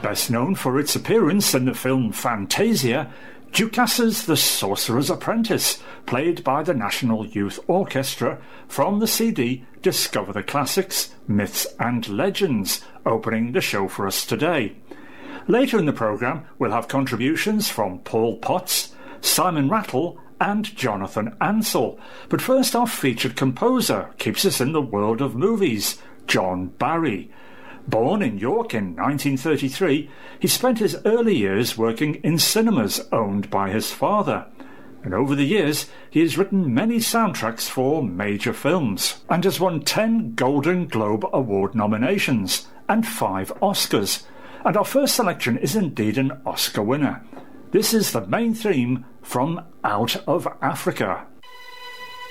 Best known for its appearance in the film Fantasia, Ducasse's The Sorcerer's Apprentice, played by the National Youth Orchestra from the CD Discover the Classics, Myths and Legends, opening the show for us today. Later in the programme, we'll have contributions from Paul Potts, Simon Rattle and Jonathan Ansell. But first, our featured composer keeps us in the world of movies, John Barry. Born in York in 1933, he spent his early years working in cinemas owned by his father. And over the years, he has written many soundtracks for major films and has won 10 Golden Globe Award nominations and 5 Oscars. And our first selection is indeed an Oscar winner. This is the main theme from Out of Africa.